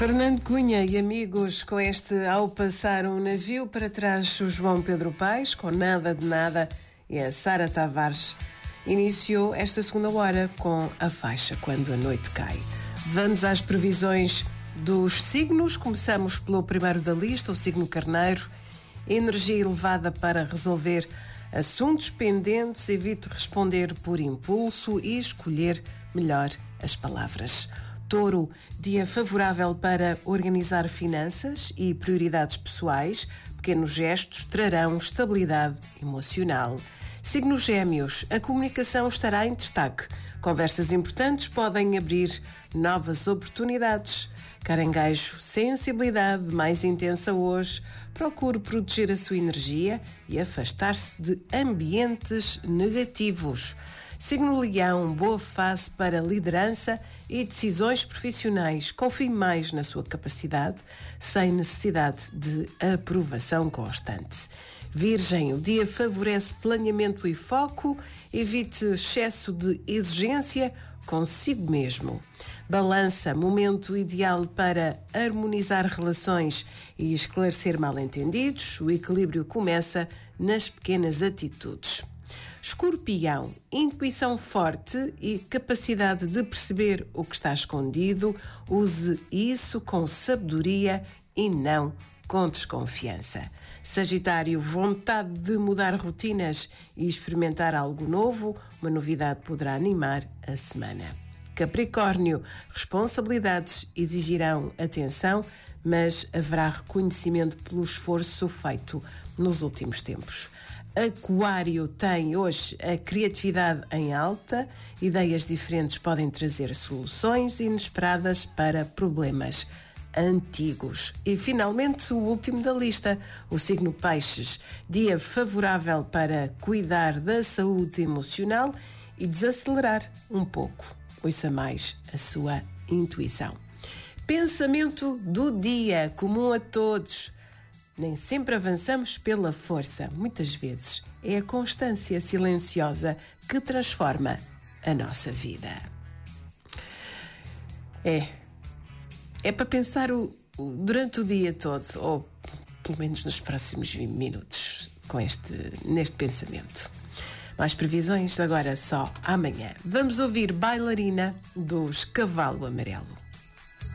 Fernando Cunha e amigos, com este Ao Passar um Navio, para trás o João Pedro Paes, com Nada de Nada, e a Sara Tavares. Iniciou esta segunda hora com a faixa Quando a Noite Cai. Vamos às previsões dos signos. Começamos pelo primeiro da lista, o signo Carneiro. Energia elevada para resolver assuntos pendentes, evite responder por impulso e escolher melhor as palavras. Touro, dia favorável para organizar finanças e prioridades pessoais. Pequenos gestos trarão estabilidade emocional. Signo Gêmeos, a comunicação estará em destaque. Conversas importantes podem abrir novas oportunidades. Caranguejo, sensibilidade mais intensa hoje. Procure proteger a sua energia e afastar-se de ambientes negativos. Signo Leão, boa fase para liderança e decisões profissionais. Confie mais na sua capacidade, sem necessidade de aprovação constante. Virgem, o dia favorece planeamento e foco. Evite excesso de exigência consigo mesmo. Balança, momento ideal para harmonizar relações e esclarecer mal-entendidos. O equilíbrio começa nas pequenas atitudes. Escorpião, intuição forte e capacidade de perceber o que está escondido. Use isso com sabedoria e não com desconfiança. Sagitário, vontade de mudar rotinas e experimentar algo novo. Uma novidade poderá animar a semana. Capricórnio, responsabilidades exigirão atenção, mas haverá reconhecimento pelo esforço feito nos últimos tempos. Aquário tem hoje a criatividade em alta, ideias diferentes podem trazer soluções inesperadas para problemas antigos. E finalmente o último da lista, o signo Peixes, dia favorável para cuidar da saúde emocional e desacelerar um pouco. Ouça mais a sua intuição. Pensamento do dia, comum a todos. Nem sempre avançamos pela força. Muitas vezes é a constância silenciosa que transforma a nossa vida. É para pensar durante o dia todo, ou pelo menos nos próximos 20 minutos, neste pensamento. Mais previsões agora só amanhã. Vamos ouvir Bailarina dos Cavalo Amarelo.